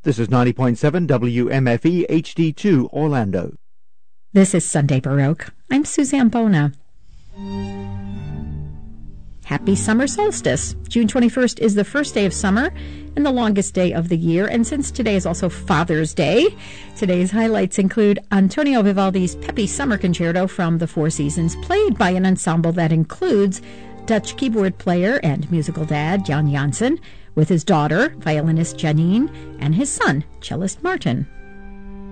This is 90.7 WMFE HD2 Orlando. This is Sunday Baroque. I'm Suzanne Bona. Happy summer solstice. June 21st is the first day of summer and the longest day of the year. And since today is also Father's Day, today's highlights include Antonio Vivaldi's peppy summer concerto from the Four Seasons, played by an ensemble that includes Dutch keyboard player and musical dad Jan Janssen, with his daughter, violinist Janine, and his son, cellist Martin.